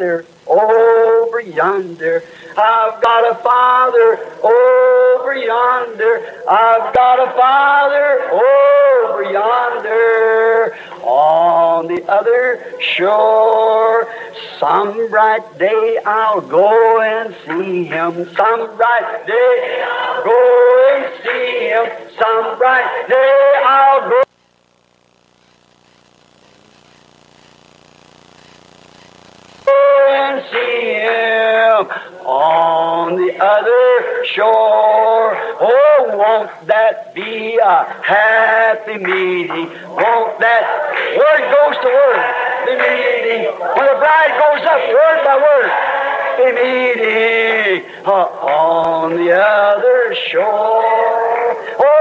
Father over yonder. I've got a Father over yonder. I've got a Father over yonder. On the other shore, some bright day I'll go and see him. Some bright day I'll go and see him. Some bright day I'll go and see him on the other shore. Oh, won't that be a happy meeting? Won't that word goes to word, the meeting. When the bride goes up word by word, the meeting on the other shore. Oh,